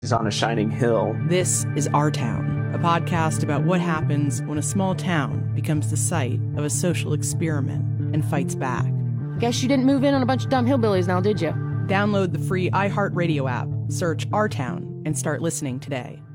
is on a shining hill. This is Our Town, a podcast about what happens when a small town becomes the site of a social experiment and fights back. Guess you didn't move in on a bunch of dumb hillbillies now, did you? Download the free iHeartRadio app, search Our Town, and start listening today.